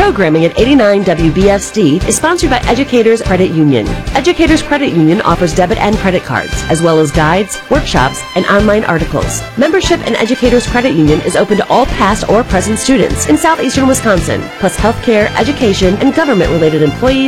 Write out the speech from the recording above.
Programming at 89 WBSD is sponsored by Educators Credit Union. Educators Credit Union offers debit and credit cards, as well as guides, workshops, and online articles. Membership in Educators Credit Union is open to all past or present students in southeastern Wisconsin, plus healthcare, education, and government-related employees